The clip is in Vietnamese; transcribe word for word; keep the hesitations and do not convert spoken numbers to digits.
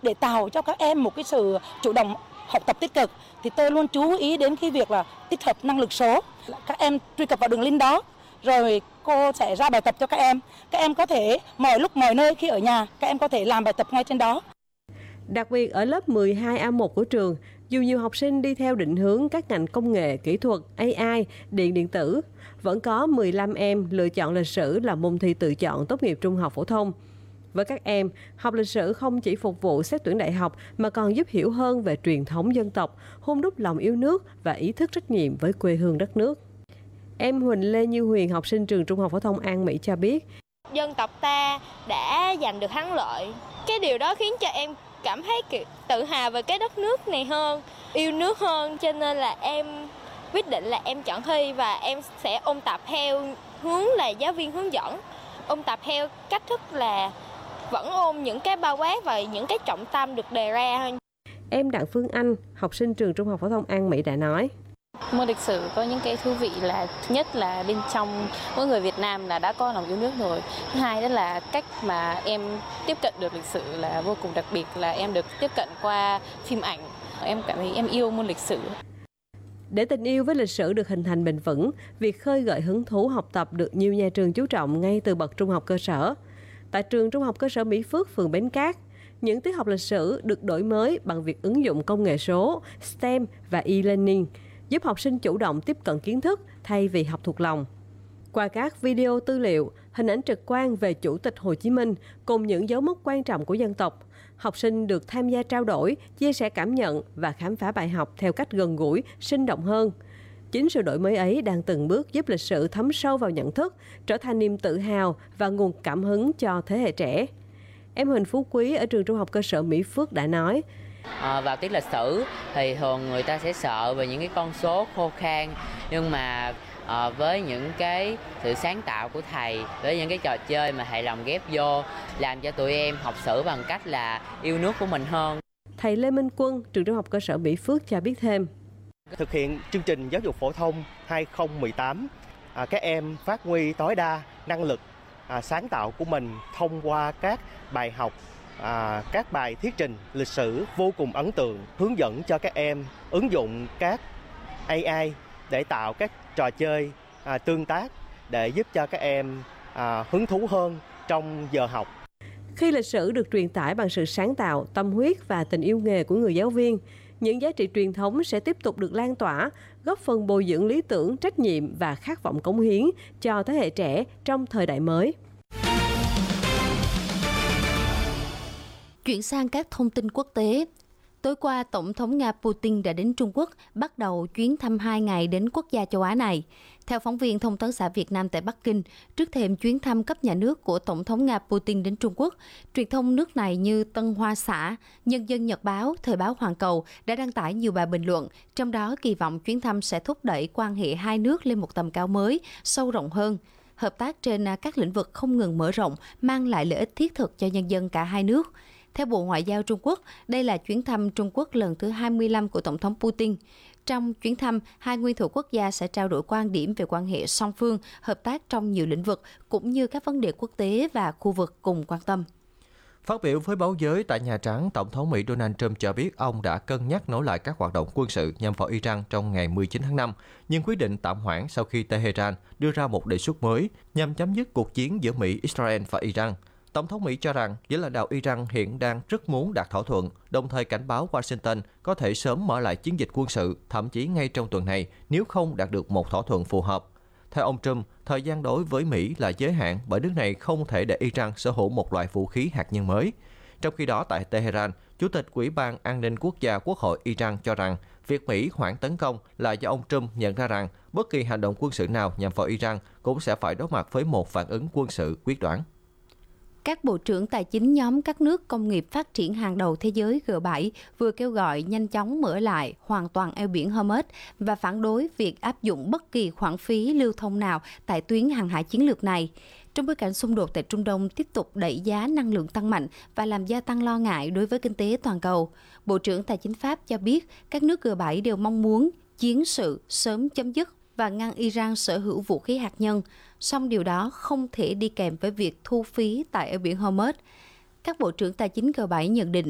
để tạo cho các em một cái sự chủ động học tập tích cực thì tôi luôn chú ý đến cái việc là tích hợp năng lực số. Các em truy cập vào đường link đó rồi cô sẽ ra bài tập cho các em. Các em có thể mọi lúc mọi nơi khi ở nhà các em có thể làm bài tập ngay trên đó. Đặc biệt ở lớp mười hai A một của trường, dù nhiều học sinh đi theo định hướng các ngành công nghệ, kỹ thuật, A I, điện điện tử, vẫn có mười lăm em lựa chọn lịch sử là môn thi tự chọn tốt nghiệp trung học phổ thông. Với các em, học lịch sử không chỉ phục vụ xét tuyển đại học mà còn giúp hiểu hơn về truyền thống dân tộc, hun đúc lòng yêu nước và ý thức trách nhiệm với quê hương đất nước. Em Huỳnh Lê Như Huyền, học sinh trường Trung học phổ thông An Mỹ cho biết, dân tộc ta đã giành được thắng lợi. Cái điều đó khiến cho em cảm thấy kiểu tự hào về cái đất nước này hơn, yêu nước hơn, cho nên là em quyết định là em chọn thi và em sẽ ôn tập theo hướng là giáo viên hướng dẫn. Ôn tập theo cách thức là vẫn ôn những cái bao quát và những cái trọng tâm được đề ra hơn. Em Đặng Phương Anh, học sinh trường Trung học phổ thông An Mỹ đã nói, môn lịch sử có những cái thú vị là thứ nhất là bên trong mỗi người Việt Nam là đã có lòng yêu nước rồi. Thứ hai đó là cách mà em tiếp cận được lịch sử là vô cùng đặc biệt, là em được tiếp cận qua phim ảnh. Em cảm thấy em yêu môn lịch sử. Để tình yêu với lịch sử được hình thành bền vững, việc khơi gợi hứng thú học tập được nhiều nhà trường chú trọng ngay từ bậc trung học cơ sở. Tại trường Trung học cơ sở Mỹ Phước, phường Bến Cát, những tiết học lịch sử được đổi mới bằng việc ứng dụng công nghệ số, STEM và e-learning, giúp học sinh chủ động tiếp cận kiến thức thay vì học thuộc lòng. Qua các video tư liệu, hình ảnh trực quan về Chủ tịch Hồ Chí Minh cùng những dấu mốc quan trọng của dân tộc, học sinh được tham gia trao đổi, chia sẻ cảm nhận và khám phá bài học theo cách gần gũi, sinh động hơn. Chính sự đổi mới ấy đang từng bước giúp lịch sử thấm sâu vào nhận thức, trở thành niềm tự hào và nguồn cảm hứng cho thế hệ trẻ. Em Huỳnh Phú Quý ở trường Trung học cơ sở Mỹ Phước đã nói, À, vào tiết lịch sử thì thường người ta sẽ sợ về những cái con số khô khan, nhưng mà à, với những cái sự sáng tạo của thầy, với những cái trò chơi mà thầy lồng ghép vô, làm cho tụi em học sử bằng cách là yêu nước của mình hơn. Thầy Lê Minh Quân, trường Trung học cơ sở Mỹ Phước cho biết thêm, thực hiện chương trình giáo dục phổ thông hai không một tám, à, các em phát huy tối đa năng lực à, sáng tạo của mình thông qua các bài học, À, các bài thuyết trình lịch sử vô cùng ấn tượng, hướng dẫn cho các em ứng dụng các A I để tạo các trò chơi à, tương tác để giúp cho các em à, hứng thú hơn trong giờ học. Khi lịch sử được truyền tải bằng sự sáng tạo, tâm huyết và tình yêu nghề của người giáo viên, những giá trị truyền thống sẽ tiếp tục được lan tỏa, góp phần bồi dưỡng lý tưởng, trách nhiệm và khát vọng cống hiến cho thế hệ trẻ trong thời đại mới. Chuyển sang các thông tin quốc tế. Tối qua, Tổng thống Nga Putin đã đến Trung Quốc, bắt đầu chuyến thăm hai ngày đến quốc gia châu Á này. Theo phóng viên Thông tấn xã Việt Nam tại Bắc Kinh, trước thềm chuyến thăm cấp nhà nước của Tổng thống Nga Putin đến Trung Quốc, truyền thông nước này như Tân Hoa Xã, Nhân dân Nhật Báo, Thời báo Hoàn Cầu đã đăng tải nhiều bài bình luận, trong đó kỳ vọng chuyến thăm sẽ thúc đẩy quan hệ hai nước lên một tầm cao mới, sâu rộng hơn. Hợp tác trên các lĩnh vực không ngừng mở rộng, mang lại lợi ích thiết thực cho nhân dân cả hai nước. Theo Bộ Ngoại giao Trung Quốc, đây là chuyến thăm Trung Quốc lần thứ hai mươi lăm của Tổng thống Putin. Trong chuyến thăm, hai nguyên thủ quốc gia sẽ trao đổi quan điểm về quan hệ song phương, hợp tác trong nhiều lĩnh vực, cũng như các vấn đề quốc tế và khu vực cùng quan tâm. Phát biểu với báo giới tại Nhà Trắng, Tổng thống Mỹ Donald Trump cho biết ông đã cân nhắc nối lại các hoạt động quân sự nhằm vào Iran trong ngày mười chín tháng năm, nhưng quyết định tạm hoãn sau khi Tehran đưa ra một đề xuất mới nhằm chấm dứt cuộc chiến giữa Mỹ, Israel và Iran. Tổng thống Mỹ cho rằng giới lãnh đạo Iran hiện đang rất muốn đạt thỏa thuận, đồng thời cảnh báo Washington có thể sớm mở lại chiến dịch quân sự, thậm chí ngay trong tuần này nếu không đạt được một thỏa thuận phù hợp. Theo ông Trump, thời gian đối với Mỹ là giới hạn bởi nước này không thể để Iran sở hữu một loại vũ khí hạt nhân mới. Trong khi đó tại Tehran, Chủ tịch Ủy ban An ninh Quốc gia Quốc hội Iran cho rằng việc Mỹ hoãn tấn công là do ông Trump nhận ra rằng bất kỳ hành động quân sự nào nhằm vào Iran cũng sẽ phải đối mặt với một phản ứng quân sự quyết đoán. Các bộ trưởng tài chính nhóm các nước công nghiệp phát triển hàng đầu thế giới G bảy vừa kêu gọi nhanh chóng mở lại hoàn toàn eo biển Hormuz và phản đối việc áp dụng bất kỳ khoản phí lưu thông nào tại tuyến hàng hải chiến lược này. Trong bối cảnh xung đột tại Trung Đông tiếp tục đẩy giá năng lượng tăng mạnh và làm gia tăng lo ngại đối với kinh tế toàn cầu, Bộ trưởng Tài chính Pháp cho biết các nước G bảy đều mong muốn chiến sự sớm chấm dứt và ngăn Iran sở hữu vũ khí hạt nhân, song điều đó không thể đi kèm với việc thu phí tại eo biển Hormuz. Các bộ trưởng tài chính G bảy nhận định